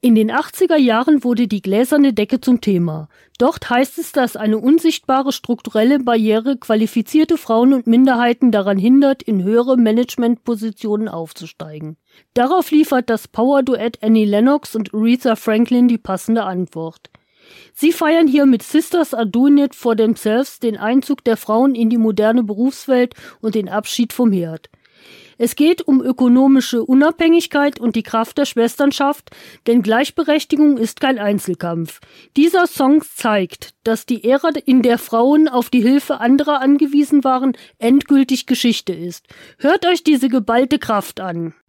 In den 80er Jahren wurde die gläserne Decke zum Thema. Dort heißt es, dass eine unsichtbare strukturelle Barriere qualifizierte Frauen und Minderheiten daran hindert, in höhere Managementpositionen aufzusteigen. Darauf liefert das Power-Duett Annie Lennox und Aretha Franklin die passende Antwort. Sie feiern hier mit Sisters Are Doing It for Themselves den Einzug der Frauen in die moderne Berufswelt und den Abschied vom Herd. Es geht um ökonomische Unabhängigkeit und die Kraft der Schwesternschaft, denn Gleichberechtigung ist kein Einzelkampf. Dieser Song zeigt, dass die Ära, in der Frauen auf die Hilfe anderer angewiesen waren, endgültig Geschichte ist. Hört euch diese geballte Kraft an.